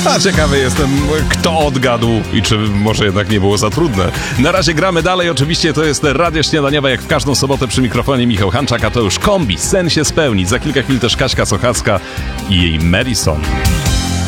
A ciekawy jestem, kto odgadł i czy może jednak nie było za trudne. Na razie gramy dalej, oczywiście to jest Radio Śniadaniowe, jak w każdą sobotę przy mikrofonie Michał Hanczak, a to już Kombi, sen się spełni. Za kilka chwil też Kaśka Sochacka i jej Madison.